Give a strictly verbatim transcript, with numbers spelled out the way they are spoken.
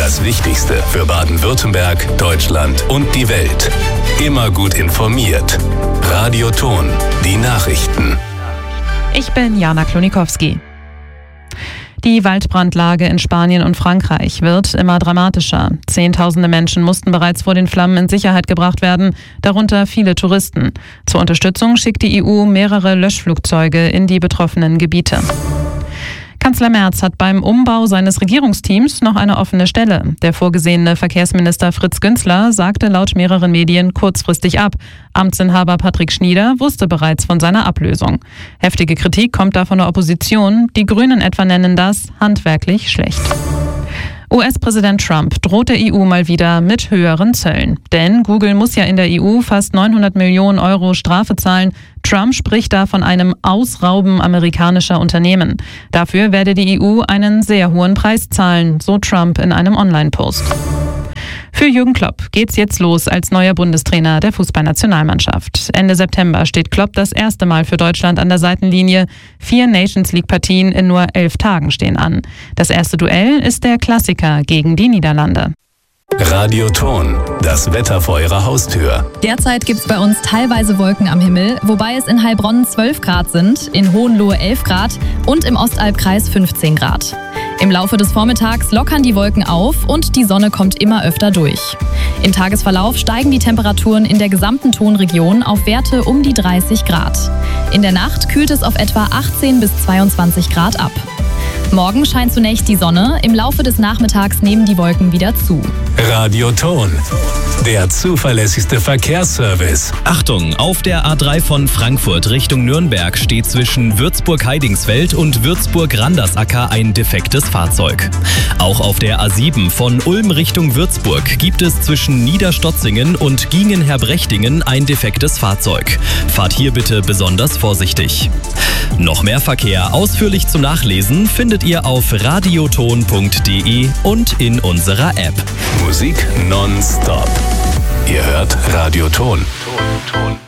Das Wichtigste für Baden-Württemberg, Deutschland und die Welt. Immer gut informiert. Radio Ton, die Nachrichten. Ich bin Jana Klonikowski. Die Waldbrandlage in Spanien und Frankreich wird immer dramatischer. Zehntausende Menschen mussten bereits vor den Flammen in Sicherheit gebracht werden, darunter viele Touristen. Zur Unterstützung schickt die E U mehrere Löschflugzeuge in die betroffenen Gebiete. Kanzler Merz hat beim Umbau seines Regierungsteams noch eine offene Stelle. Der vorgesehene Verkehrsminister Fritz Günzler sagte laut mehreren Medien kurzfristig ab. Amtsinhaber Patrick Schnieder wusste bereits von seiner Ablösung. Heftige Kritik kommt da von der Opposition. Die Grünen etwa nennen das handwerklich schlecht. U S-Präsident Trump droht der E U mal wieder mit höheren Zöllen. Denn Google muss ja in der E U fast neunhundert Millionen Euro Strafe zahlen. Trump spricht da von einem Ausrauben amerikanischer Unternehmen. Dafür werde die E U einen sehr hohen Preis zahlen, so Trump in einem Online-Post. Für Jürgen Klopp geht's jetzt los als neuer Bundestrainer der Fußballnationalmannschaft. Ende September steht Klopp das erste Mal für Deutschland an der Seitenlinie. Vier Nations-League-Partien in nur elf Tagen stehen an. Das erste Duell ist der Klassiker gegen die Niederlande. Radio Ton, das Wetter vor Ihrer Haustür. Derzeit gibt es bei uns teilweise Wolken am Himmel, wobei es in Heilbronn zwölf Grad sind, in Hohenlohe elf Grad und im Ostalbkreis fünfzehn Grad. Im Laufe des Vormittags lockern die Wolken auf und die Sonne kommt immer öfter durch. Im Tagesverlauf steigen die Temperaturen in der gesamten Tonregion auf Werte um die dreißig Grad. In der Nacht kühlt es auf etwa achtzehn bis zweiundzwanzig Grad ab. Morgen scheint zunächst die Sonne, im Laufe des Nachmittags nehmen die Wolken wieder zu. Radio Ton, der zuverlässigste Verkehrsservice. Achtung, auf der A drei von Frankfurt Richtung Nürnberg steht zwischen Würzburg-Heidingsfeld und Würzburg-Randersacker ein defektes Fahrzeug. Auch auf der A sieben von Ulm Richtung Würzburg gibt es zwischen Niederstotzingen und Giengen-Herbrechtingen ein defektes Fahrzeug. Fahrt hier bitte besonders vorsichtig. Noch mehr Verkehr ausführlich zum Nachlesen findet ihr auf radioton punkt de und in unserer App. Musik nonstop. Ihr hört Radio Ton.